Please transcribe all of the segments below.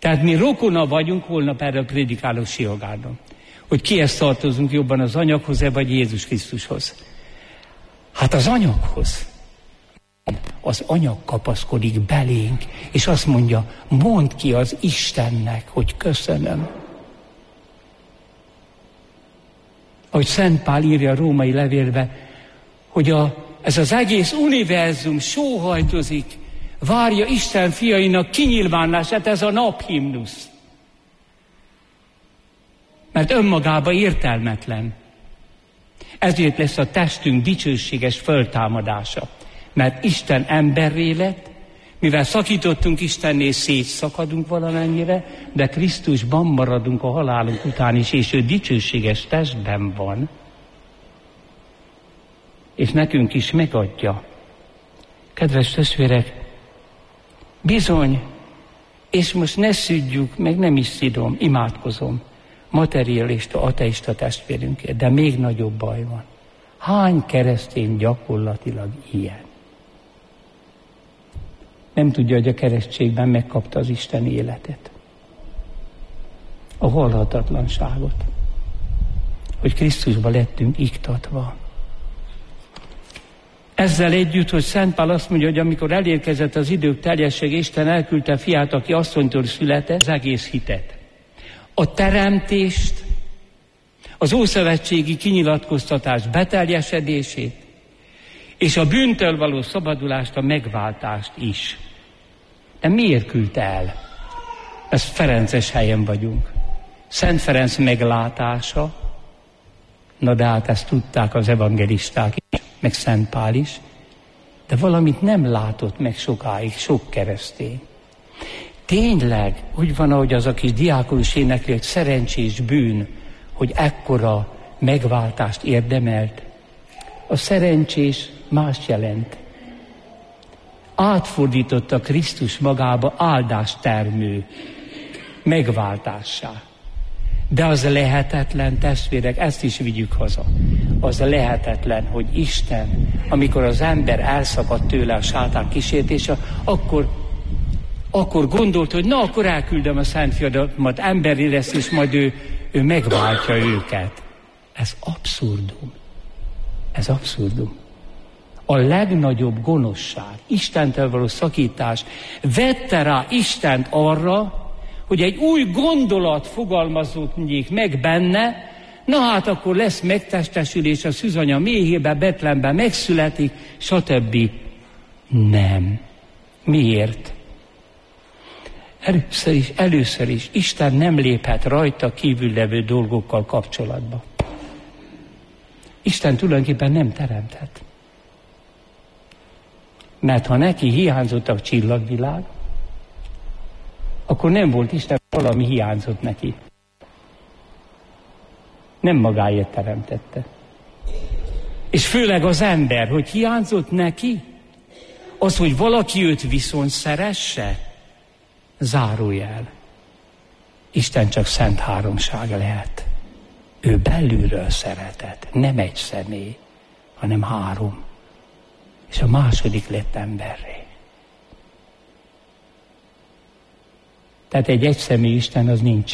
Tehát mi rokona vagyunk, holnap erről prédikálok Sihogárdon. Hogy kihez tartozunk jobban, az anyaghoz-e, vagy Jézus Krisztushoz. Hát az anyaghoz. Az anyag kapaszkodik belénk, és azt mondja, mondd ki az Istennek, hogy köszönöm. Ahogy Szent Pál írja a római levélbe, hogy ez az egész univerzum sóhajtozik, várja Isten fiainak kinyilvánulását, ez a naphimnusz. Mert önmagában értelmetlen. Ezért lesz a testünk dicsőséges föltámadása. Mert Isten emberré lett, mivel szakítottunk Istennél, szétszakadunk valamennyire, de Krisztusban maradunk a halálunk után is, és ő dicsőséges testben van. És nekünk is megadja. Kedves testvérek, bizony, és most ne szidjuk, meg nem is szidom, imádkozom, materialista, ateista testvérünkért, de még nagyobb baj van. Hány keresztény gyakorlatilag ilyen? Nem tudja, hogy a keresztségben megkapta az Isten életet. A halhatatlanságot. Hogy Krisztusba lettünk iktatva. Ezzel együtt, hogy Szent Pál azt mondja, hogy amikor elérkezett az idők teljessége, Isten elküldte fiát, aki asszonytól született, az egész hitet. A teremtést, az ószövetségi kinyilatkoztatás beteljesedését, és a bűntől való szabadulást, a megváltást is. De miért küldte el? Ez ferences helyen vagyunk. Szent Ferenc meglátása, na de hát ezt tudták az evangelisták is, meg Szent Pál is, de valamit nem látott meg sokáig sok keresztény. Tényleg úgy van, ahogy az a kis diákonus énekli, hogy szerencsés bűn, hogy ekkora megváltást érdemelt. A szerencsés mást jelent. Átfordította Krisztus magába áldást termő megváltássá. De az lehetetlen, testvérek, ezt is vigyük haza. Az lehetetlen, hogy Isten, amikor az ember elszakadt tőle a sátán kísértése, akkor gondolt, hogy na, akkor elküldöm a Szent Fiadat, emberi lesz, és majd ő megváltja őket. Ez abszurdum. Ez abszurdum. A legnagyobb gonoszság, Istentől való szakítás vette rá Istent arra, hogy egy új gondolat fogalmazódjék meg benne, na hát akkor lesz megtestesülés, a szűzanya méhébe, Betlehemben megszületik, stb. Nem. Miért? Először is Isten nem léphet rajta kívül levő dolgokkal kapcsolatba. Isten tulajdonképpen nem teremthet. Mert ha neki hiányzott a csillagvilág, akkor nem volt Isten, valami hiányzott neki. Nem magáért teremtette. És főleg az ember, hogy hiányzott neki, az, hogy valaki őt viszont szeresse, zárójel. Isten csak szent háromság lehet. Ő belülről szeretett, nem egy személy, hanem három. És a második lett emberré. Tehát egy egyszemély Isten az nincs.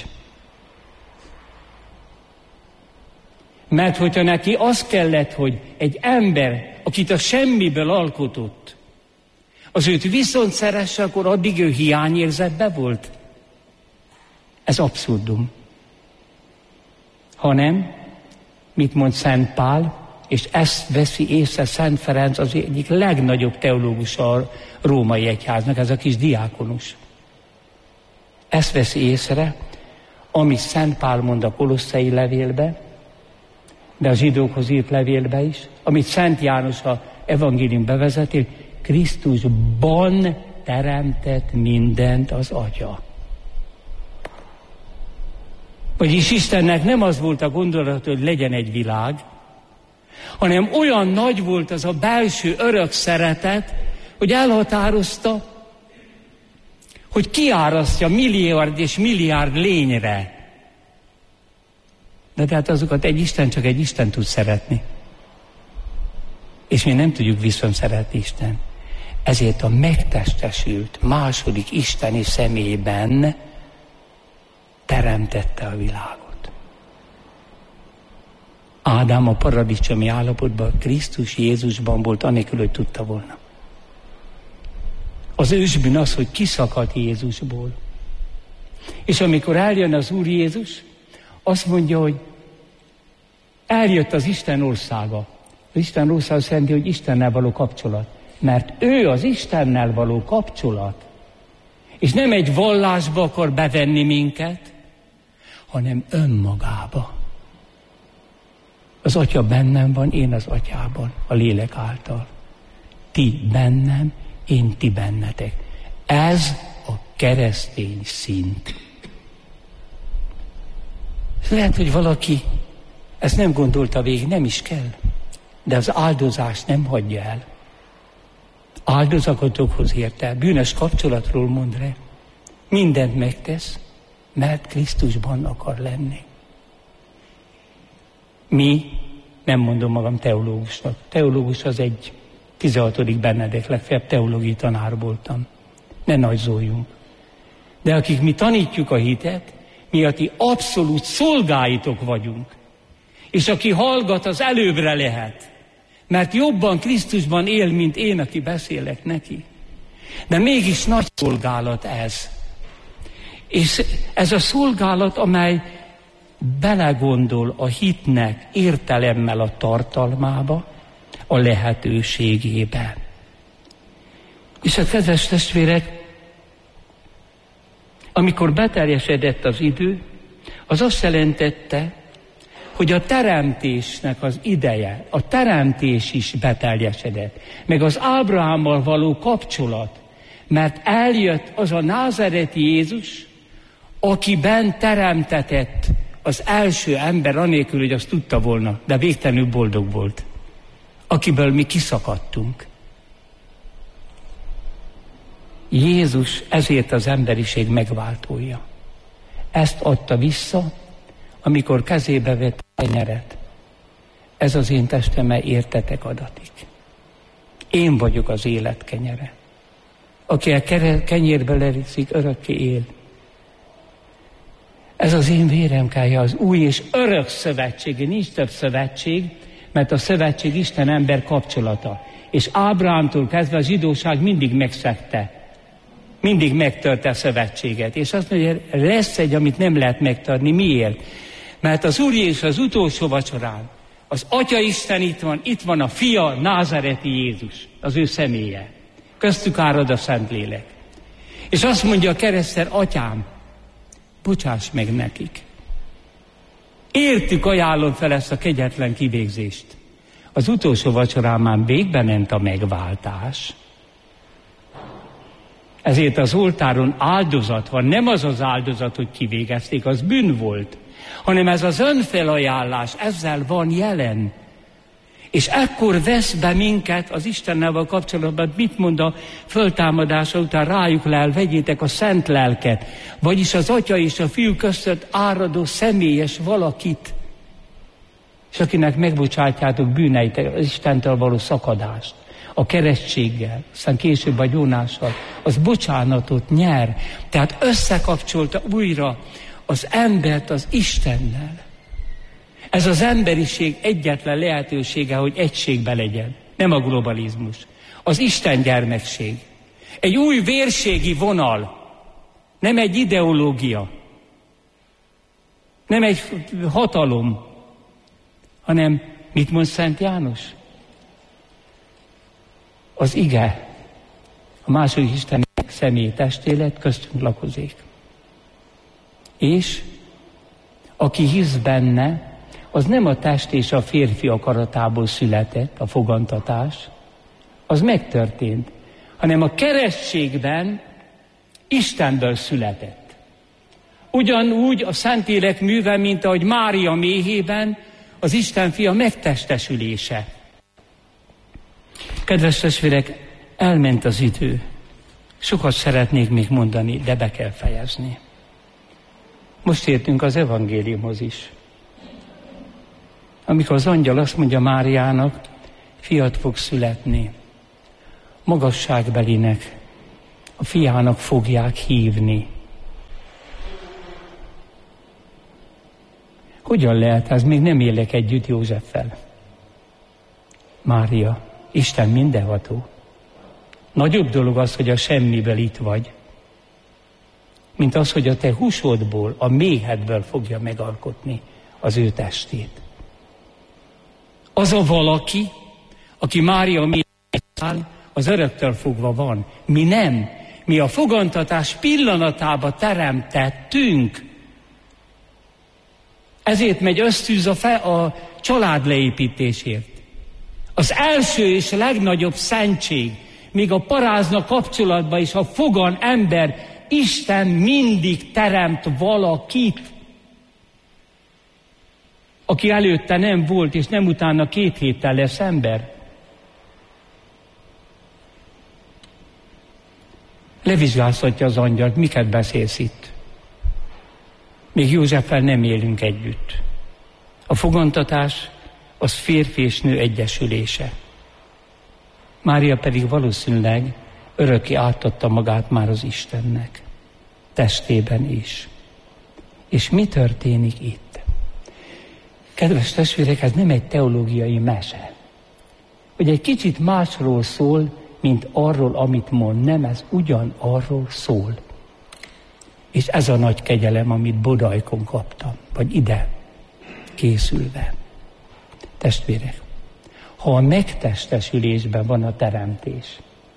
Mert hogyha neki az kellett, hogy egy ember, akit a semmiből alkotott, az őt viszont szeresse, akkor addig ő hiányérzetbe volt. Ez abszurdum. Hanem, mit mond Szent Pál, és ezt veszi észre Szent Ferenc, az egyik legnagyobb teológus a római egyháznak, ez a kis diákonus. Ezt veszi észre, amit Szent Pál mond a Kolosszai levélbe, de a zsidókhoz írt levélbe is, amit Szent János a evangélium bevezeti, Krisztusban teremtett mindent az Atya. Vagyis Istennek nem az volt a gondolat, hogy legyen egy világ, hanem olyan nagy volt az a belső örök szeretet, hogy elhatározta, hogy kiárasztja milliárd és milliárd lényre. De tehát azokat csak egy Isten tud szeretni. És mi nem tudjuk viszont szeretni Isten. Ezért a megtestesült második isteni személyben teremtette a világot. Ádám a paradicsomi állapotban Krisztus Jézusban volt, anélkül, hogy tudta volna. Az ősbűn az, hogy kiszakadt Jézusból. És amikor eljön az Úr Jézus, azt mondja, hogy eljött az Isten országa. Az Isten országa azt jelenti, hogy Istennel való kapcsolat. Mert ő az Istennel való kapcsolat. És nem egy vallásba akar bevenni minket, hanem önmagába. Az Atya bennem van, én az Atyában, a lélek által. Ti bennem, én ti bennetek. Ez a keresztény szint. Lehet, hogy valaki ezt nem gondolta végig, nem is kell. De az áldozást nem hagyja el. Áldozatokhoz érte, bűnös kapcsolatról mond le. Mindent megtesz, mert Krisztusban akar lenni. Mi, nem mondom magam teológusnak. Teológus az egy 16. Benedek, legfeljebb teológiai tanár voltam. Ne nagyzoljunk. De akik mi tanítjuk a hitet, mi a ti abszolút szolgáitok vagyunk. És aki hallgat, az előbbre lehet. Mert jobban Krisztusban él, mint én, aki beszélek neki. De mégis nagy szolgálat ez. És ez a szolgálat, amely belegondol a hitnek értelemmel a tartalmába, a lehetőségébe. És a kedves testvérek, amikor beteljesedett az idő, az azt jelentette, hogy a teremtésnek az ideje, a teremtés is beteljesedett, meg az Ábrahámmal való kapcsolat, mert eljött az a názareti Jézus, akiben teremtetett az első ember, anélkül, hogy azt tudta volna, de végtelenül boldog volt, akiből mi kiszakadtunk. Jézus ezért az emberiség megváltója. Ezt adta vissza, amikor kezébe vett kenyeret. Ez az én testem, mely értetek adatik. Én vagyok az élet kenyere. Aki a kenyérbe leviszik, örökké él. Ez az én véremkája, az új és örök szövetség. Nincs több szövetség, mert a szövetség Isten-ember kapcsolata. És Ábrahámtól kezdve a zsidóság mindig megszegte. Mindig megtörte a szövetséget. És azt mondja, lesz egy, amit nem lehet megtörni. Miért? Mert az Úr Jézus az utolsó vacsorán, az Atya Isten itt van a Fia, názareti Jézus, az ő személye. Köztük árad a Szentlélek. És azt mondja a kereszten, Atyám, bocsáss meg nekik. Értük ajánlom fel ezt a kegyetlen kivégzést. Az utolsó vacsorán már végbe ment a megváltás. Ezért az oltáron áldozat van, nem az az áldozat, hogy kivégezték, az bűn volt, hanem ez az önfelajánlás, ezzel van jelen. És ekkor vesz be minket az Istennel való kapcsolatban, mit mond a föltámadása után, rájuk lel, vegyétek a szent lelket, vagyis az Atya és a Fiú között áradó személyes valakit, és akinek megbocsátjátok bűneit, az Istentől való szakadást, a keresztséggel, aztán később a gyónással, az bocsánatot nyer. Tehát összekapcsolta újra az embert az Istennel. Ez az emberiség egyetlen lehetősége, hogy egységbe legyen. Nem a globalizmus. Az Isten gyermekség. Egy új vérségi vonal. Nem egy ideológia. Nem egy hatalom. Hanem, mit mond Szent János? Az ige, a második Isten személy testélet köztünk lakozik. És aki hisz benne, az nem a test és a férfi akaratából született, a fogantatás, az megtörtént, hanem a keresztségben Istenből született. Ugyanúgy a Szentlélek műve, mint ahogy Mária méhében az Isten fia megtestesülése. Kedves testvérek, elment az idő. Sokat szeretnék még mondani, de be kell fejezni. Most értünk az evangéliumhoz is. Amikor az angyal azt mondja Máriának, fiat fog születni, magasságbelinek, a fiának fogják hívni. hogyan lehet ez? Még nem élek együtt Józseffel. Mária, Isten mindenható. Nagyobb dolog az, hogy a semmiből itt vagy, mint az, hogy a te húsodból, a méhedből fogja megalkotni az ő testét. Az a valaki, aki Mária méhében az öröktől fogva van. Mi nem. Mi a fogantatás pillanatába teremtettünk. Ezért megy ösztűz a család leépítésért. Az első és legnagyobb szentség, még a parázna kapcsolatban is, a fogan ember, Isten mindig teremt valakit, aki előtte nem volt, és nem utána 2 héttel lesz ember. Levizsgáztatja az angyalt, miket beszélsz itt? Még Józseffel nem élünk együtt. A fogantatás az férfi és nő egyesülése. Mária pedig valószínűleg örökké átadta magát már az Istennek, testében is. És mi történik itt? Kedves testvérek, ez nem egy teológiai mese, hogy egy kicsit másról szól, mint arról, amit mond. Nem, ez ugyanarról szól. És ez a nagy kegyelem, amit Bodajkon kaptam, vagy ide készülve. Testvérek, ha a megtestesülésben van a teremtés,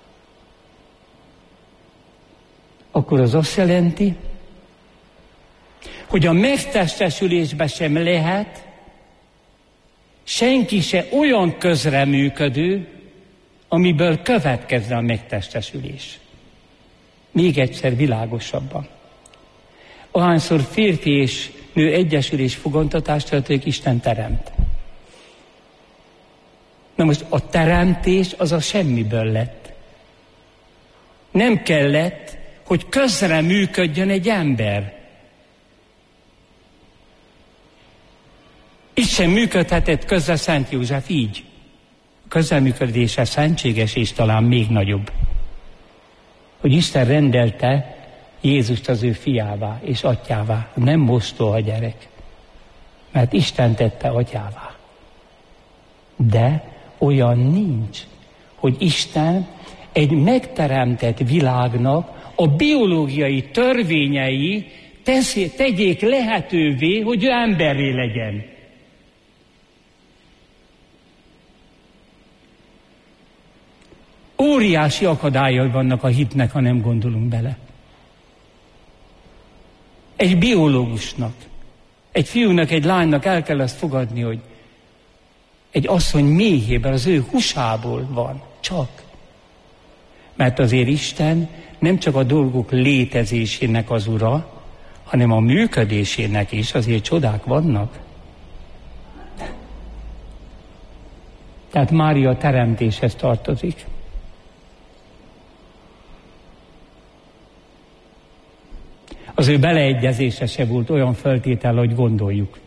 akkor az azt jelenti, hogy a megtestesülésben sem lehet senki se olyan közreműködő, amiből következne a megtestesülés. Még egyszer világosabban. Ahányszor férfi és nő egyesülés fogantatást történik, Isten teremt. Na most a teremtés az a semmiből lett. Nem kellett, hogy közreműködjön egy ember. Itt sem működhetett közre Szent József így. A közreműködése szentséges és talán még nagyobb. Hogy Isten rendelte Jézust az ő fiává és atyává. Nem mostoha gyerek, mert Isten tette atyává. De olyan nincs, hogy Isten egy megteremtett világnak a biológiai törvényei tegyék lehetővé, hogy ő emberré legyen. Óriási akadályai vannak a hitnek, ha nem gondolunk bele. Egy biológusnak, egy fiúnak, egy lánynak el kell azt fogadni, hogy egy asszony méhében, az ő húsából van, csak. Mert azért Isten nem csak a dolgok létezésének az ura, hanem a működésének is, azért csodák vannak. Tehát Mária teremtéshez tartozik. Az ő beleegyezése se volt olyan feltétel, hogy gondoljuk.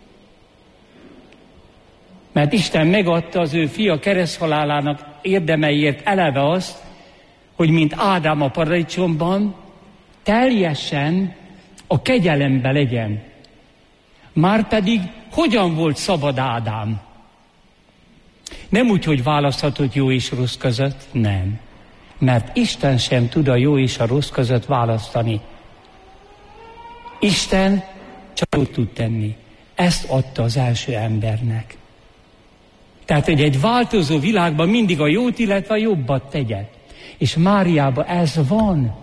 Mert Isten megadta az ő fia kereszthalálának érdemeiért eleve azt, hogy mint Ádám a paradicsomban teljesen a kegyelembe legyen. Márpedig hogyan volt szabad Ádám? Nem úgy, hogy választhatott jó és rossz között, nem. Mert Isten sem tud a jó és a rossz között választani. Isten csak úgy tud tenni. Ezt adta az első embernek. Tehát, hogy egy változó világban mindig a jót, illetve a jobbat tegye. És Máriában ez van.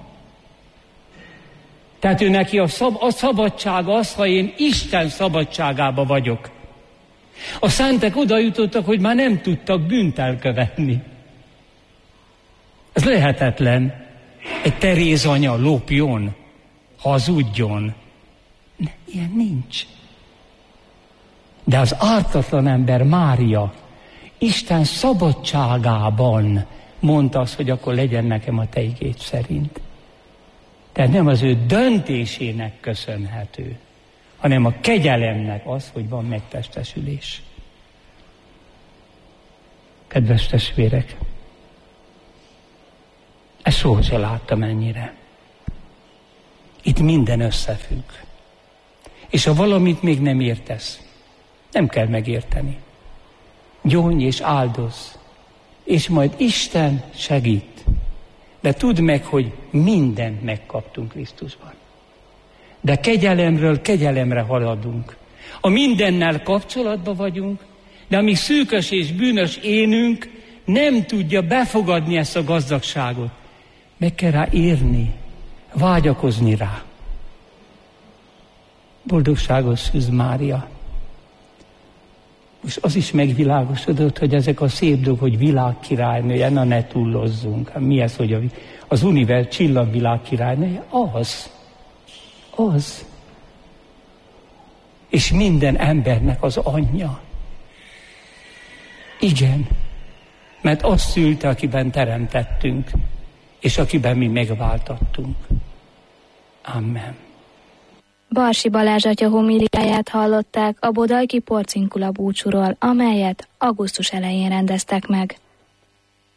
Tehát ő neki a szabadság az, ha én Isten szabadságába vagyok. A szentek oda jutottak, hogy már nem tudtak bűnt elkövetni. Ez lehetetlen. Egy Teréz anya lopjon, hazudjon. Ilyen nincs. De az ártatlan ember Mária Isten szabadságában mondta azt, hogy akkor legyen nekem a te igéd szerint. Tehát nem az ő döntésének köszönhető, hanem a kegyelemnek az, hogy van megtestesülés. Kedves testvérek, ezt sohasem láttam ennyire. Itt minden összefügg. És ha valamit még nem értesz, Nem kell megérteni. Gyónj és áldozz, és majd Isten segít. De tudd meg, hogy mindent megkaptunk Krisztusban. De kegyelemről kegyelemre haladunk. A mindennel kapcsolatban vagyunk, de a mi szűkös és bűnös énünk nem tudja befogadni ezt a gazdagságot. Meg kell rá érni, vágyakozni rá. Boldogságos Szűz Mária. Most az is megvilágosodott, hogy ezek a szép dolgok, hogy világkirálynője, na ne túllozzunk. Mi ez, hogy az univerzum csillagvilág királynője? Az. És minden embernek az anyja. Igen, mert azt szülte, akiben teremtettünk, és akiben mi megváltattunk. Amen. Barsi Balázs atya homíliáját hallották a Bodajki Porcinkula búcsúról, amelyet augusztus elején rendeztek meg.